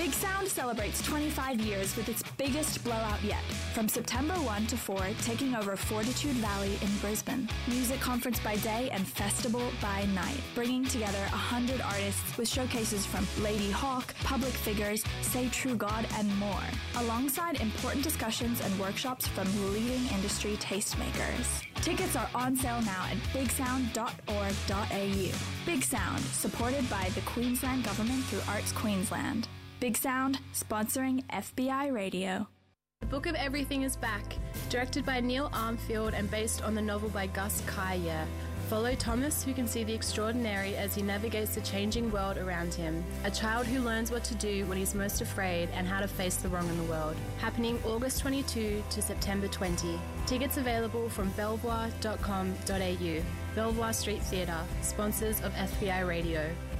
Big Sound celebrates 25 years with its biggest blowout yet, from September 1 to 4, taking over Fortitude Valley in Brisbane. Music conference by day and festival by night, bringing together 100 artists with showcases from Lady Hawk, public figures, Say True God, and more, alongside important discussions and workshops from leading industry tastemakers. Tickets are on sale now at bigsound.org.au. Big Sound, supported by the Queensland Government through Arts Queensland. Big Sound, sponsoring FBI Radio. The Book of Everything is back, directed by Neil Armfield and based on the novel by Gus Kayer. Follow Thomas, who can see the extraordinary as he navigates the changing world around him. A child who learns what to do when he's most afraid and how to face the wrong in the world. Happening August 22 to September 20. Tickets available from belvoir.com.au. Belvoir Street Theatre, sponsors of FBI Radio.